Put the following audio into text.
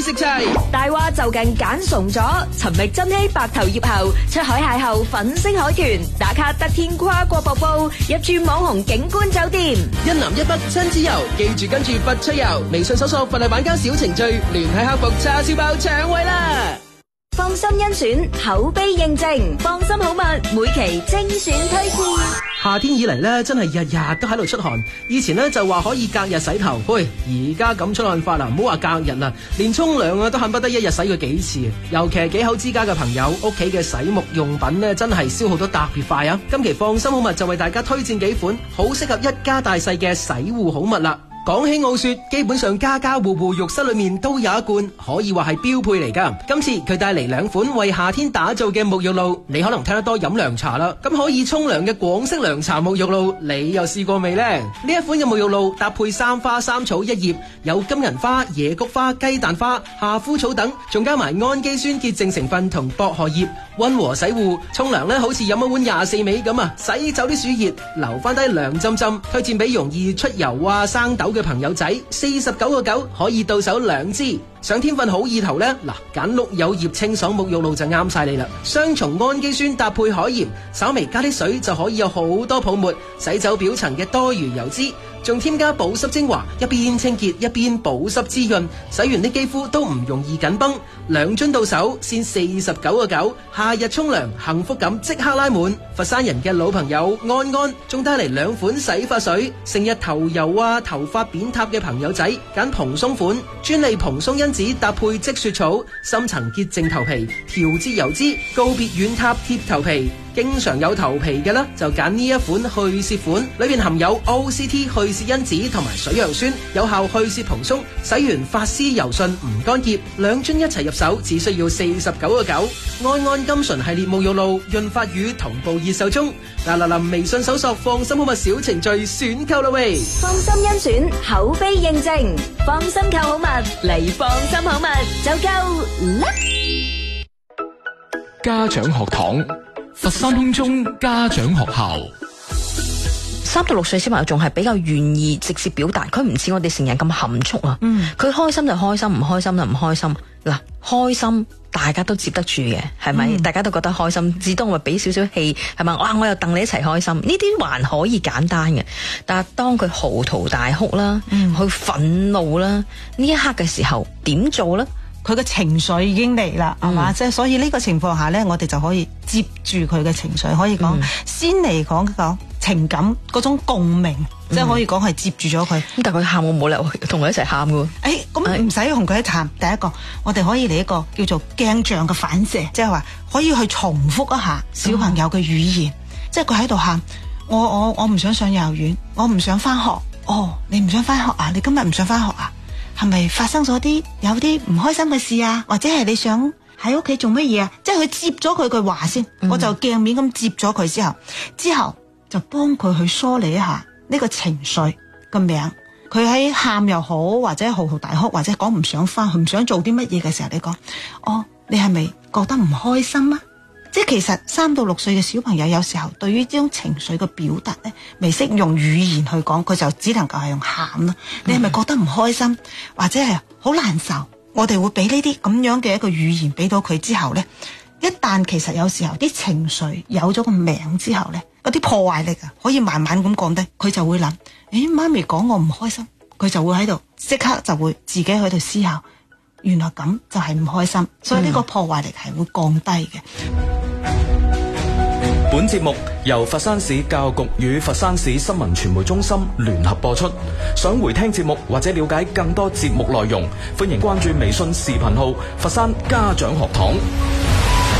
食齊。 大蛙就近揀慫咗，尋覓珍稀白頭葉後，出海邂逅粉星海豚，打卡得天跨過瀑布，入住網紅景觀酒店。 一南一北親子遊，記住跟住佛趣遊，微信搜索佛麗玩家小程序，聯繫客服叉燒包搶位啦！ 放心甄選，口碑認證，放心好物，每期精選推薦。 夏天以嚟咧，真係日日都喺度出汗。以前咧就話可以隔日洗頭，喂，而家咁出汗法啦，唔好話隔日啦，連沖涼啊都恨不得一日洗佢幾次。尤其係幾口之家嘅朋友，屋企嘅洗沐用品咧真係消耗得特別快啊！今期放心好物就為大家推薦幾款好適合一家大細嘅洗護好物啦。講起傲雪，基本上家家戶戶浴室裏面都有一罐，可以話係標配嚟噶。今次佢帶嚟2款為夏天打造嘅沐浴露，你可能聽得多飲涼茶啦，咁可以沖涼嘅廣式涼茶沐浴露，你又試過未呢？呢一款嘅沐浴露搭配3花3草1葉，有金銀花、野菊花、雞蛋花、夏枯草等，仲加埋氨基酸潔淨成分同薄荷葉，溫和洗護。沖涼呢好似飲一碗24味咁啊，洗走啲暑熱，留翻低涼浸浸。推薦俾容易出油啊、生痘嘅朋友仔，49.9可以到手2支。想添份好意頭呢，嗱，揀綠柚葉清爽沐浴露就啱晒你啦。雙重氨基酸搭配海鹽，稍微加啲水就可以有好多泡沫，洗走表層嘅多餘油脂，仲添加保濕精華，一邊清潔一邊保濕滋潤，洗完啲肌膚都唔容易緊繃。2樽到手先49.9，夏日沖涼幸福感即刻拉滿。佛山人嘅老朋友安安仲帶嚟2款洗髮水，成日頭油啊、頭髮扁塌嘅朋友仔揀蓬鬆款，專利蓬鬆因子搭配積雪草，深層潔淨頭皮，調節油脂，告別軟塌貼頭皮。經常有頭皮嘅啦，就揀呢一款去屑款，裏邊含有 OCT 去屑因子同埋水楊酸，有效去屑蓬鬆，洗完髮絲柔順唔乾澀。2樽一齊入手，只需要49.9。安安金純系列沐浴露潤髮乳同步熱售中。嗱，微信搜索放心好物小程序選購啦喂！ 放心甄選，口碑認證，放心購好物嚟放心好物就夠啦！ 家長學堂，佛山空中家長學校。 3到6歲小朋友仲係比較願意直接表達，佢唔似我哋成人咁含蓄啊。佢開心就開心，唔開心就唔開心。嗱，開心大家都接得住嘅，係咪？大家都覺得開心，至多我咪俾少少氣，係咪？哇！我又戥你一齊開心，呢啲還可以簡單嘅。但係當佢嚎啕大哭啦，去憤怒啦，呢一刻嘅時候點做呢？ 佢嘅情緒已經嚟啦，係嘛？即係所以呢個情況下呢，我哋就可以接住佢嘅情緒，可以講先嚟講情感嗰種共鳴，即係可以講係接住咗佢。 咁但係佢喊，我冇理由同佢一齊喊嘅。 咁唔使同佢一齊喊。第一個，我哋可以嚟一個叫做鏡像嘅反射，即係話可以去重複一下小朋友嘅語言，即係佢喺度喊，我唔想上幼兒園，我唔想翻學。哦，你唔想翻學啊？你今日唔想翻學啊？係咪發生咗有啲唔開心嘅事啊？或者係你想喺屋企做乜嘢啊？即係佢接咗佢句話先，我就鏡面咁接咗佢之後就幫佢去梳理一下呢個情緒個名。佢喺喊又好，或者嚎啕大哭，或者講唔想翻，唔想做啲乜嘢嘅時候，你講，你係咪覺得唔開心啊？即係其實3到6歲嘅小朋友有時候對於呢種情緒嘅表達咧，未識用語言去講，佢就只能夠係用喊啦。你係咪覺得唔開心，或者係好難受？我哋會俾呢啲咁樣嘅一個語言俾到佢之後咧，一旦其實有時候啲情緒有咗個名之後咧，嗰啲破壞力啊，可以慢慢咁降低，佢就會諗，媽咪講我唔開心，佢就會喺度即刻就會自己喺度思考，原來咁就係唔開心，所以呢個破壞力係會降低嘅。 本節目由佛山市教育局與佛山市新聞傳媒中心聯合播出。想回聽節目或者了解更多節目內容，歡迎關注微信視頻號佛山家長學堂。